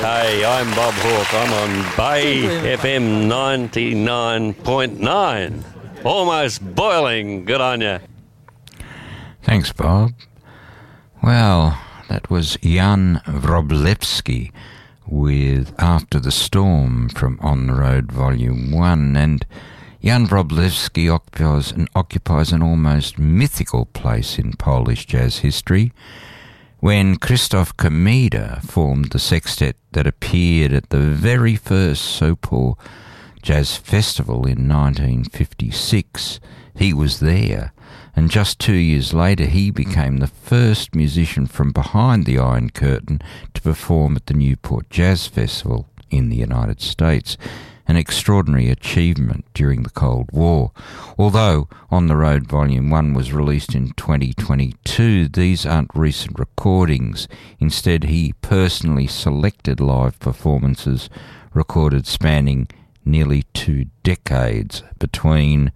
Hey, I'm Bob Hawke. I'm on Bay FM 99.9. Almost boiling. Good on you. Thanks, Bob. Well, that was Jan Wroblewski with After the Storm from On the Road Volume 1. And Jan Wroblewski occupies an almost mythical place in Polish jazz history. When Krzysztof Komeda formed the sextet that appeared at the very first Sopor Jazz Festival in 1956, he was there, and just 2 years later he became the first musician from behind the Iron Curtain to perform at the Newport Jazz Festival in the United States, an extraordinary achievement during the Cold War. Although On the Road Volume 1 was released in 2022, these aren't recent recordings. Instead, he personally selected live performances recorded spanning nearly 2 decades between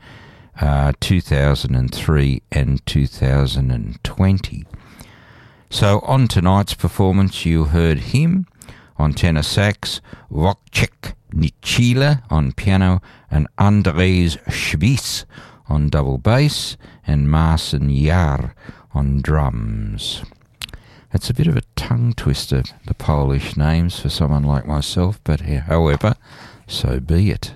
2003 and 2020. So on tonight's performance, you heard him on tenor sax, Wojciech Nichila on piano, and Andrzej Szwis on double bass, and Marcin Jar on drums. It's a bit of a tongue twister, the Polish names for someone like myself, but however, so be it.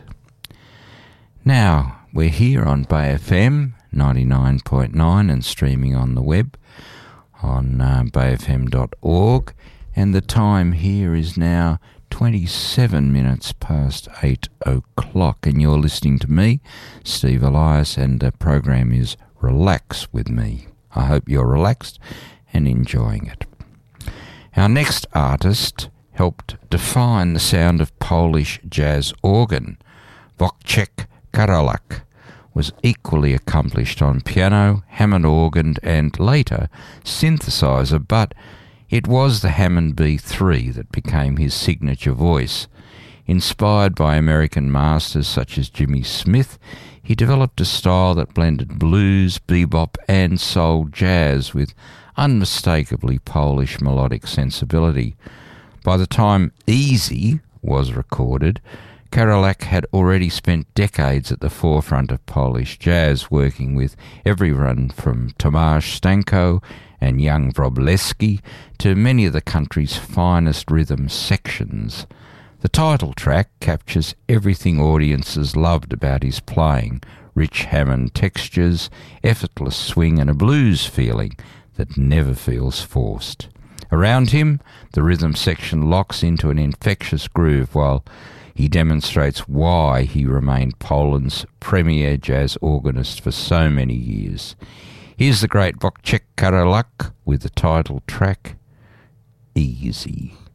Now, we're here on Bay FM 99.9 and streaming on the web on bayfm.org, and the time here is now 27 minutes past 8 o'clock, and you're listening to me, Steve Elias, and the program is Relax with Me. I hope you're relaxed and enjoying it. Our next artist helped define the sound of Polish jazz organ. Wojciech Karolak was equally accomplished on piano, Hammond organ, and later synthesizer, but it was the Hammond B3 that became his signature voice. Inspired by American masters such as Jimmy Smith, he developed a style that blended blues, bebop, and soul jazz with unmistakably Polish melodic sensibility. By the time Easy was recorded, Karolak had already spent decades at the forefront of Polish jazz, working with everyone from Tomasz Stanko and young Wroblewski to many of the country's finest rhythm sections. The title track captures everything audiences loved about his playing: rich Hammond textures, effortless swing, and a blues feeling that never feels forced. Around him, the rhythm section locks into an infectious groove while he demonstrates why he remained Poland's premier jazz organist for so many years. Here's the great Wojciech Karolak with the title track, Easy.